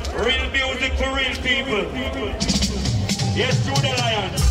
Real music for real people. Yes, to the Lion.